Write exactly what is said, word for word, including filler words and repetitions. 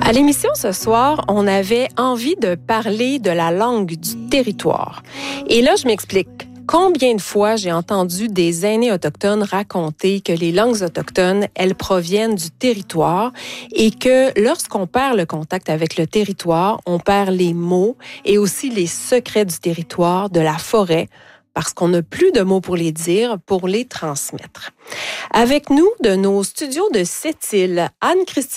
À l'émission ce soir, on avait envie de parler de la langue du territoire. Et là, je m'explique. Combien de fois j'ai entendu des aînés autochtones raconter que les langues autochtones, elles proviennent du territoire et que lorsqu'on perd le contact avec le territoire, on perd les mots et aussi les secrets du territoire, de la forêt, parce qu'on n'a plus de mots pour les dire, pour les transmettre. Avec nous, de nos studios de Sept-Îles, Anne-Christine